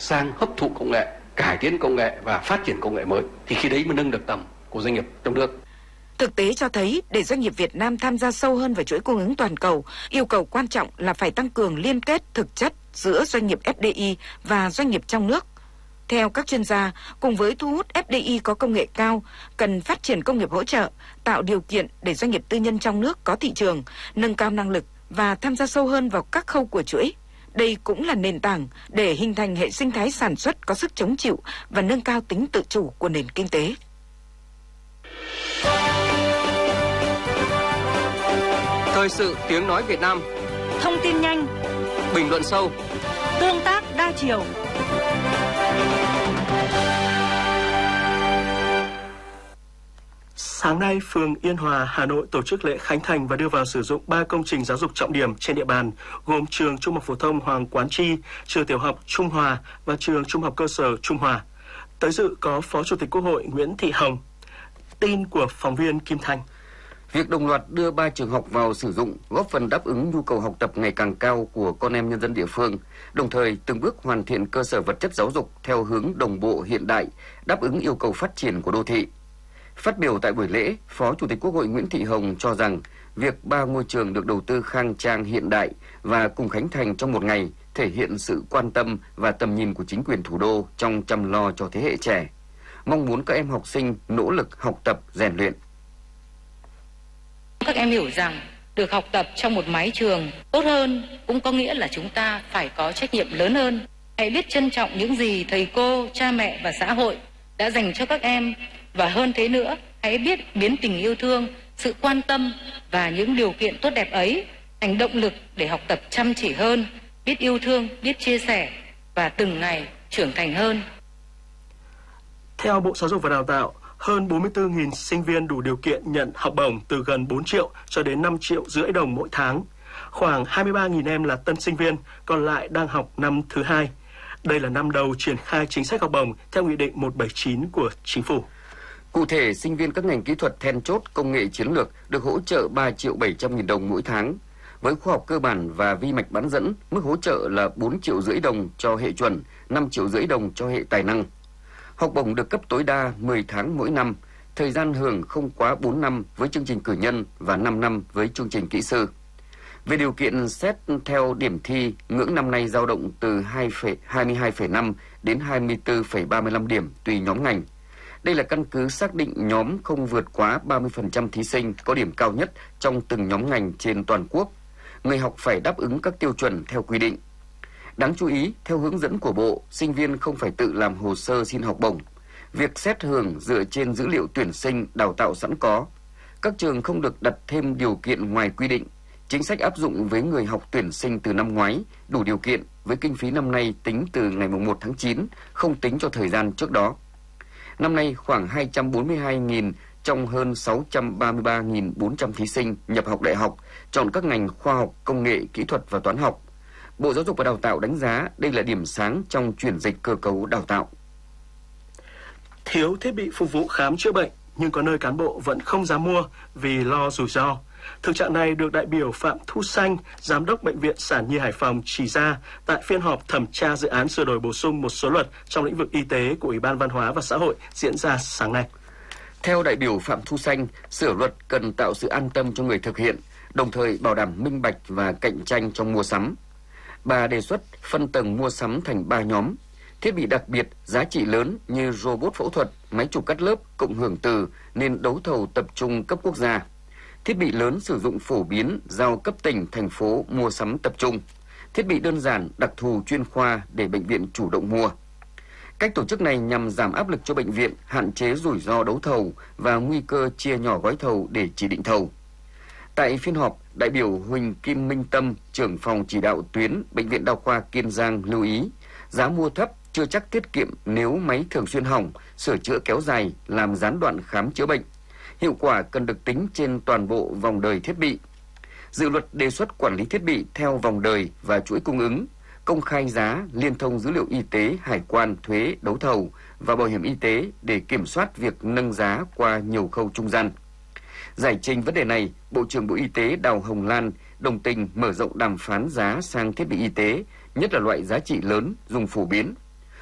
sang hấp thụ công nghệ, cải tiến công nghệ và phát triển công nghệ mới, thì khi đấy mới nâng được tầm của doanh nghiệp trong nước. Thực tế cho thấy, để doanh nghiệp Việt Nam tham gia sâu hơn vào chuỗi cung ứng toàn cầu, yêu cầu quan trọng là phải tăng cường liên kết thực chất giữa doanh nghiệp FDI và doanh nghiệp trong nước. Theo các chuyên gia, cùng với thu hút FDI có công nghệ cao, cần phát triển công nghiệp hỗ trợ, tạo điều kiện để doanh nghiệp tư nhân trong nước có thị trường, nâng cao năng lực và tham gia sâu hơn vào các khâu của chuỗi. Đây cũng là nền tảng để hình thành hệ sinh thái sản xuất có sức chống chịu và nâng cao tính tự chủ của nền kinh tế. Thời sự tiếng nói Việt Nam. Thông tin nhanh, bình luận sâu, tương tác đa chiều. Sáng nay, phường Yên Hòa, Hà Nội tổ chức lễ khánh thành và đưa vào sử dụng 3 công trình giáo dục trọng điểm trên địa bàn, gồm trường Trung học phổ thông Hoàng Quán Chi, trường tiểu học Trung Hòa và trường Trung học cơ sở Trung Hòa. Tới dự có Phó Chủ tịch Quốc hội Nguyễn Thị Hồng. Tin của phóng viên Kim Thanh. Việc đồng loạt đưa 3 trường học vào sử dụng góp phần đáp ứng nhu cầu học tập ngày càng cao của con em nhân dân địa phương, đồng thời từng bước hoàn thiện cơ sở vật chất giáo dục theo hướng đồng bộ hiện đại, đáp ứng yêu cầu phát triển của đô thị. Phát biểu tại buổi lễ, Phó Chủ tịch Quốc hội Nguyễn Thị Hồng cho rằng việc 3 ngôi trường được đầu tư khang trang hiện đại và cùng khánh thành trong một ngày thể hiện sự quan tâm và tầm nhìn của chính quyền thủ đô trong chăm lo cho thế hệ trẻ. Mong muốn các em học sinh nỗ lực học tập, rèn luyện. Các em hiểu rằng được học tập trong một mái trường tốt hơn cũng có nghĩa là chúng ta phải có trách nhiệm lớn hơn. Hãy biết trân trọng những gì thầy cô, cha mẹ và xã hội đã dành cho các em. Và hơn thế nữa, hãy biết biến tình yêu thương, sự quan tâm và những điều kiện tốt đẹp ấy thành động lực để học tập chăm chỉ hơn, biết yêu thương, biết chia sẻ và từng ngày trưởng thành hơn. Theo Bộ Giáo dục và Đào tạo, hơn 44.000 sinh viên đủ điều kiện nhận học bổng từ gần 4 triệu cho đến 5,5 triệu đồng mỗi tháng. Khoảng 23.000 em là tân sinh viên, còn lại đang học năm thứ 2. Đây là năm đầu triển khai chính sách học bổng theo Nghị định 179 của Chính phủ. Cụ thể, sinh viên các ngành kỹ thuật then chốt, công nghệ chiến lược được hỗ trợ 3,7 triệu đồng mỗi tháng. Với khoa học cơ bản và vi mạch bán dẫn, mức hỗ trợ là 4,5 triệu đồng cho hệ chuẩn, 5,5 triệu đồng cho hệ tài năng. Học bổng được cấp tối đa 10 tháng mỗi năm, thời gian hưởng không quá 4 năm với chương trình cử nhân và 5 năm với chương trình kỹ sư. Về điều kiện xét theo điểm thi, ngưỡng năm nay dao động từ 22,5 đến 24,35 điểm tùy nhóm ngành. Đây là căn cứ xác định nhóm không vượt quá 30% thí sinh có điểm cao nhất trong từng nhóm ngành trên toàn quốc. Người học phải đáp ứng các tiêu chuẩn theo quy định. Đáng chú ý, theo hướng dẫn của Bộ, sinh viên không phải tự làm hồ sơ xin học bổng. Việc xét hưởng dựa trên dữ liệu tuyển sinh đào tạo sẵn có. Các trường không được đặt thêm điều kiện ngoài quy định. Chính sách áp dụng với người học tuyển sinh từ năm ngoái, đủ điều kiện với kinh phí năm nay tính từ ngày 1 tháng 9, không tính cho thời gian trước đó. Năm nay, khoảng 242.000 trong hơn 633.400 thí sinh nhập học đại học, chọn các ngành khoa học, công nghệ, kỹ thuật và toán học. Bộ Giáo dục và Đào tạo đánh giá đây là điểm sáng trong chuyển dịch cơ cấu đào tạo. Thiếu thiết bị phục vụ khám chữa bệnh, nhưng có nơi cán bộ vẫn không dám mua vì lo rủi ro. Thực trạng này được đại biểu Phạm Thu Xanh, Giám đốc Bệnh viện Sản Nhi Hải Phòng chỉ ra tại phiên họp thẩm tra dự án sửa đổi bổ sung một số luật trong lĩnh vực y tế của Ủy ban Văn hóa và Xã hội diễn ra sáng nay. Theo đại biểu Phạm Thu Xanh, sửa luật cần tạo sự an tâm cho người thực hiện, đồng thời bảo đảm minh bạch và cạnh tranh trong mua sắm. Bà đề xuất phân tầng mua sắm thành 3 nhóm. Thiết bị đặc biệt, giá trị lớn như robot phẫu thuật, máy chụp cắt lớp, cộng hưởng từ nên đấu thầu tập trung cấp quốc gia. Thiết bị lớn sử dụng phổ biến, giao cấp tỉnh, thành phố mua sắm tập trung. Thiết bị đơn giản, đặc thù chuyên khoa để bệnh viện chủ động mua. Cách tổ chức này nhằm giảm áp lực cho bệnh viện, hạn chế rủi ro đấu thầu và nguy cơ chia nhỏ gói thầu để chỉ định thầu. Tại phiên họp, đại biểu Huỳnh Kim Minh Tâm, trưởng phòng chỉ đạo tuyến Bệnh viện Đa khoa Kiên Giang lưu ý, giá mua thấp chưa chắc tiết kiệm nếu máy thường xuyên hỏng, sửa chữa kéo dài làm gián đoạn khám chữa bệnh. Hiệu quả cần được tính trên toàn bộ vòng đời thiết bị. Dự luật đề xuất quản lý thiết bị theo vòng đời và chuỗi cung ứng, công khai giá, liên thông dữ liệu y tế, hải quan, thuế, đấu thầu và bảo hiểm y tế để kiểm soát việc nâng giá qua nhiều khâu trung gian. Giải trình vấn đề này, Bộ trưởng Bộ Y tế Đào Hồng Lan đồng tình mở rộng đàm phán giá sang thiết bị y tế, nhất là loại giá trị lớn, dùng phổ biến.